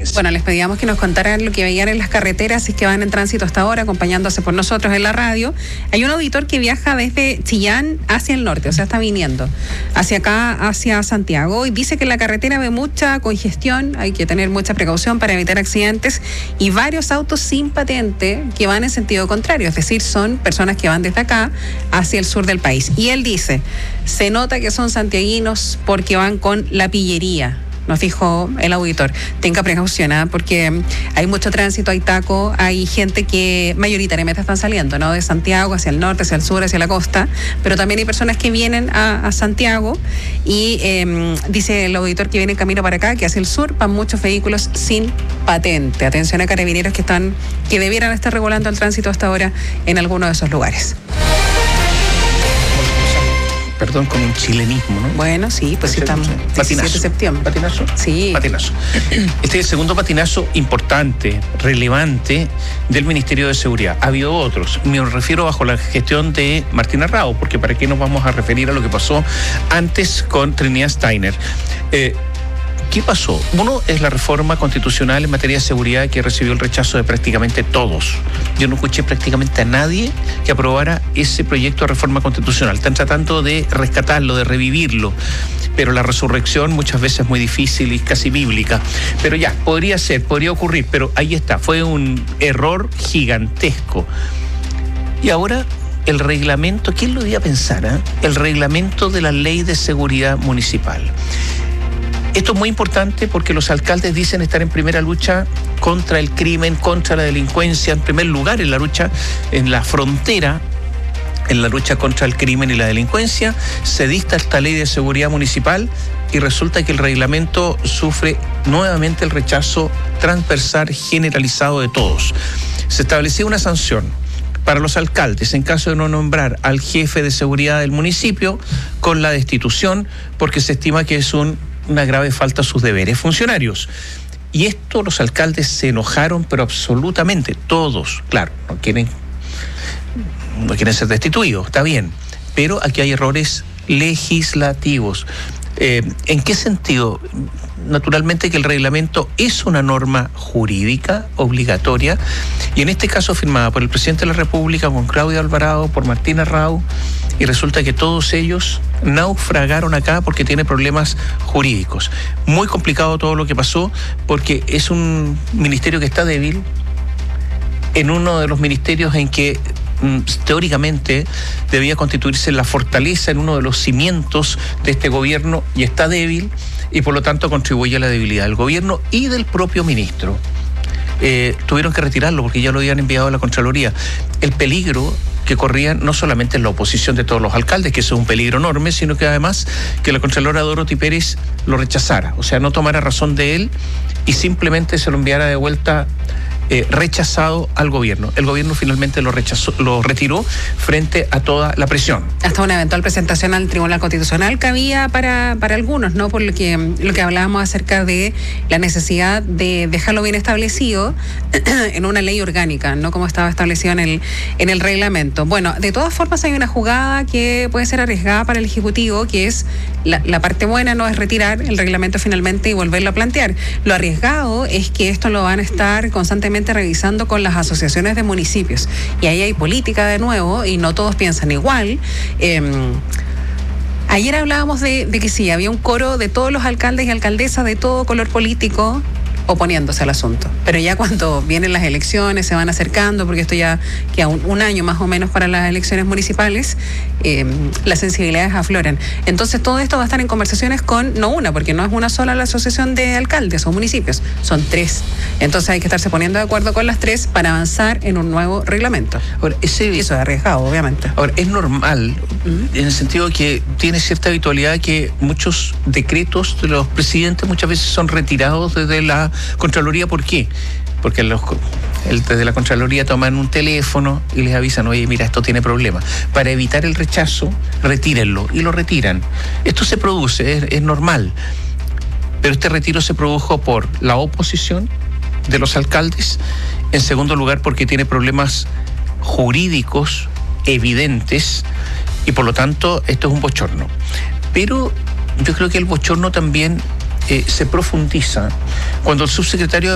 Sánchez. Bueno, les pedíamos que nos contaran lo que veían en las carreteras, si es que van en tránsito hasta ahora, acompañándose por nosotros en la radio. Hay un auditor que viaja desde Chillán hacia el norte, o sea, está viniendo hacia acá, hacia Santiago, y dice que en la carretera ve mucha congestión, hay que tener mucha precaución para evitar accidentes, y varios autos sin patente que van en sentido contrario, es decir, son personas que van desde acá hacia el sur del país. Y él dice, se nota que son santiaguinos porque van con la pillería. Nos dijo el auditor, tenga precaución, porque hay mucho tránsito, hay taco, hay gente que mayoritariamente están saliendo, ¿no? De Santiago hacia el norte, hacia el sur, hacia la costa, pero también hay personas que vienen a Santiago y dice el auditor que viene en camino para acá, que hacia el sur van muchos vehículos sin patente. Atención a carabineros que debieran estar regulando el tránsito hasta ahora en alguno de esos lugares. Perdón, con un chilenismo, ¿no? Bueno, sí, pues estamos 17 de septiembre. ¿Patinazo? Sí. Patinazo. Este es el segundo patinazo importante, relevante del Ministerio de Seguridad. Ha habido otros. Me refiero bajo la gestión de Martín Arrau, porque ¿para qué nos vamos a referir a lo que pasó antes con Trinidad Steiner? ¿Qué pasó? Uno es la reforma constitucional en materia de seguridad que recibió el rechazo de prácticamente todos. Yo no escuché prácticamente a nadie que aprobara ese proyecto de reforma constitucional. Están tratando de rescatarlo, de revivirlo, pero la resurrección muchas veces es muy difícil y casi bíblica. Pero ya, podría ocurrir, pero ahí está, fue un error gigantesco. Y ahora el reglamento, ¿quién lo iba a pensar? El reglamento de la Ley de Seguridad Municipal. Esto es muy importante porque los alcaldes dicen estar en primera lucha contra el crimen, contra la delincuencia, en primer lugar en la lucha, en la frontera, en la lucha contra el crimen y la delincuencia. Se dicta esta ley de seguridad municipal y resulta que el reglamento sufre nuevamente el rechazo transversal generalizado de todos. Se establecía una sanción para los alcaldes en caso de no nombrar al jefe de seguridad del municipio con la destitución porque se estima que es una grave falta a sus deberes funcionarios. Y esto los alcaldes se enojaron, pero absolutamente, todos. Claro, no quieren ser destituidos, está bien, pero aquí hay errores legislativos. ¿En qué sentido? Naturalmente que el reglamento es una norma jurídica obligatoria y en este caso firmada por el presidente de la República, con Claudio Alvarado, por Martín Arrau, y resulta que todos ellos naufragaron acá porque tiene problemas jurídicos. Muy complicado todo lo que pasó porque es un ministerio que está débil, en uno de los ministerios en que teóricamente debía constituirse la fortaleza, en uno de los cimientos de este gobierno, y está débil y por lo tanto contribuye a la debilidad del gobierno y del propio ministro. Tuvieron que retirarlo porque ya lo habían enviado a la Contraloría. El peligro que corrían no solamente en la oposición de todos los alcaldes, que eso es un peligro enorme, sino que además que la Contralora Dorothy Pérez lo rechazara, o sea, no tomara razón de él y simplemente se lo enviara de vuelta rechazado al gobierno. El gobierno finalmente lo retiró frente a toda la presión. Hasta una eventual presentación al Tribunal Constitucional que había para algunos, ¿no? Por lo que hablábamos acerca de la necesidad de dejarlo bien establecido en una ley orgánica, no como estaba establecido en el reglamento. Bueno, de todas formas hay una jugada que puede ser arriesgada para el Ejecutivo, que es la parte buena, no es retirar el reglamento finalmente y volverlo a plantear. Lo arriesgado es que esto lo van a estar constantemente revisando con las asociaciones de municipios y ahí hay política de nuevo y no todos piensan igual. Ayer hablábamos de que sí, había un coro de todos los alcaldes y alcaldesas de todo color político oponiéndose al asunto, pero ya cuando vienen las elecciones, se van acercando, porque esto ya queda un año más o menos para las elecciones municipales, las sensibilidades afloran. Entonces todo esto va a estar en conversaciones con, no una, porque no es una sola la asociación de alcaldes o municipios, son 3. Entonces hay que estarse poniendo de acuerdo con las 3 para avanzar en un nuevo reglamento. Ahora, eso es arriesgado, obviamente. Ahora, es normal, en el sentido que tiene cierta habitualidad que muchos decretos de los presidentes muchas veces son retirados desde la Contraloría. ¿Por qué? Porque desde la Contraloría toman un teléfono y les avisan, oye, mira, esto tiene problemas. Para evitar el rechazo, retírenlo, y lo retiran. Esto se produce, es normal. Pero este retiro se produjo por la oposición de los alcaldes, en segundo lugar porque tiene problemas jurídicos evidentes y por lo tanto esto es un bochorno. Pero yo creo que el bochorno también se profundiza cuando el subsecretario